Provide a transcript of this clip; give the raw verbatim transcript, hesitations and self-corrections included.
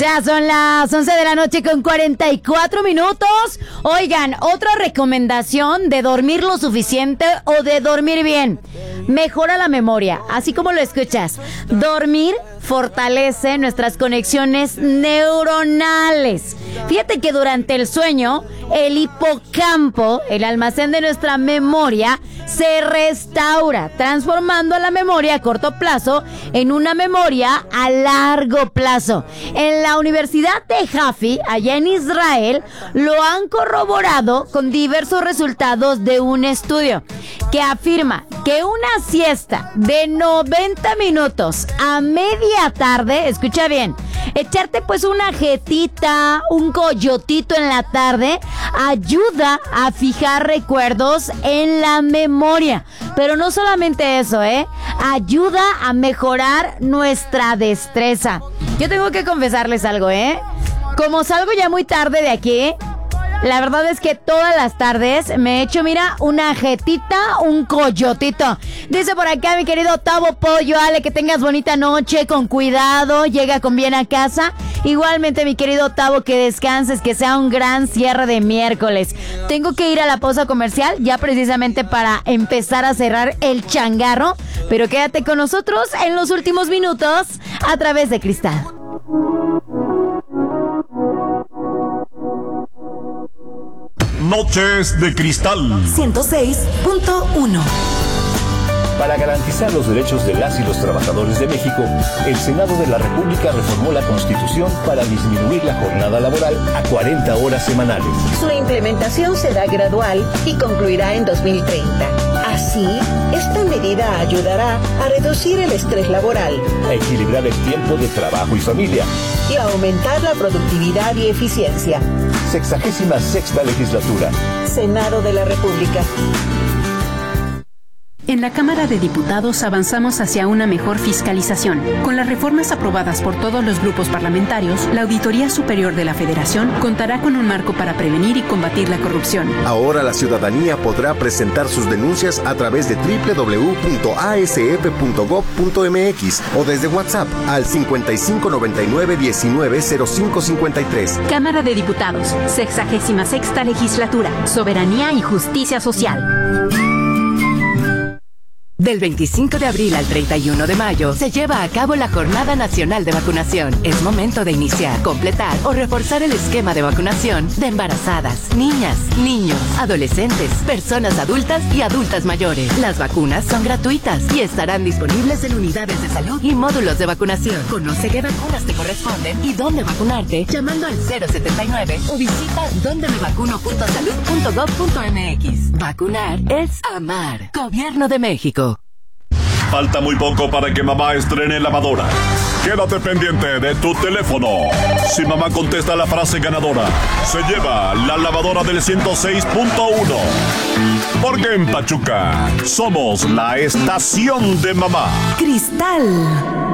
Ya son las once de la noche con cuarenta y cuatro minutos. Oigan, otra recomendación de dormir lo suficiente o de dormir bien. Mejora la memoria, así como lo escuchas. Dormir fortalece nuestras conexiones neuronales. Fíjate que durante el sueño, el hipocampo, el almacén de nuestra memoria, se restaura, transformando la memoria a corto plazo en una memoria a largo plazo. En la Universidad de Hafi, allá en Israel, lo han corroborado con diversos resultados de un estudio que afirma que una siesta de noventa minutos a media tarde, escucha bien, echarte pues una jetita, un coyotito en la tarde, ayuda a fijar recuerdos en la memoria. Pero no solamente eso, ¿eh? Ayuda a mejorar nuestra destreza. Yo tengo que confesarles algo, ¿eh? Como salgo ya muy tarde de aquí, la verdad es que todas las tardes me echo, mira, una jetita, un coyotito. Dice por acá mi querido Tavo Pollo, Ale, que tengas bonita noche, con cuidado, llega con bien a casa. Igualmente, mi querido Tavo, que descanses, que sea un gran cierre de miércoles. Tengo que ir a la pausa comercial, ya precisamente para empezar a cerrar el changarro. Pero quédate con nosotros en los últimos minutos a través de Cristal. Noches de Cristal ciento seis punto uno. Para garantizar los derechos de las y los trabajadores de México, el Senado de la República reformó la Constitución para disminuir la jornada laboral a cuarenta horas semanales. Su implementación será gradual y concluirá en dos mil treinta. Así, esta medida ayudará a reducir el estrés laboral, a equilibrar el tiempo de trabajo y familia y a aumentar la productividad y eficiencia. Sexagésima sexta legislatura. Senado de la República. En la Cámara de Diputados avanzamos hacia una mejor fiscalización. Con las reformas aprobadas por todos los grupos parlamentarios, la Auditoría Superior de la Federación contará con un marco para prevenir y combatir la corrupción. Ahora la ciudadanía podrá presentar sus denuncias a través de doble u doble u doble u punto a s f punto gob punto m x o desde WhatsApp al cincuenta y cinco noventa y nueve diecinueve cero cinco cincuenta y tres. Cámara de Diputados, sexagésima sexta legislatura, soberanía y justicia social. Del veinticinco de abril al treinta y uno de mayo se lleva a cabo la Jornada Nacional de Vacunación. Es momento de iniciar, completar o reforzar el esquema de vacunación de embarazadas, niñas, niños, adolescentes, personas adultas y adultas mayores. Las vacunas son gratuitas y estarán disponibles en unidades de salud y módulos de vacunación. Conoce qué vacunas te corresponden y dónde vacunarte llamando al cero setenta y nueve o visita donde me vacuno punto salud punto gob punto m x. Vacunar es amar. Gobierno de México. Falta muy poco para que mamá estrene lavadora. Quédate pendiente de tu teléfono. Si mamá contesta la frase ganadora, se lleva la lavadora del ciento seis punto uno. Porque en Pachuca somos la estación de mamá. Cristal.